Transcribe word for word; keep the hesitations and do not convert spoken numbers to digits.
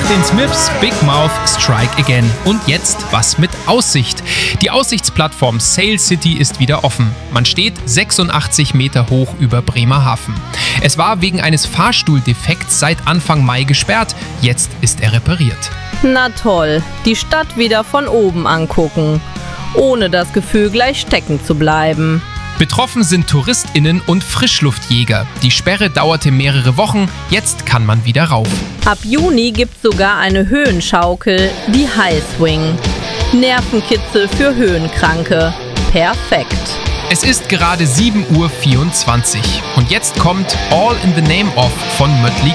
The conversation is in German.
den Smiths, Big Mouth, Strike Again. Und jetzt was mit Aussicht. Die Aussichtsplattform Sail City ist wieder offen. Man steht sechsundachtzig Meter hoch über Bremerhaven. Es war wegen eines Fahrstuhldefekts seit Anfang Mai gesperrt. Jetzt ist er repariert. Na toll, die Stadt wieder von oben angucken, ohne das Gefühl, gleich stecken zu bleiben. Betroffen sind TouristInnen und Frischluftjäger. Die Sperre dauerte mehrere Wochen, jetzt kann man wieder rauf. Ab Juni gibt's sogar eine Höhenschaukel, die High Swing. Nervenkitzel für Höhenkranke. Perfekt. Es ist gerade sieben Uhr vierundzwanzig und jetzt kommt All in the Name of von Mötley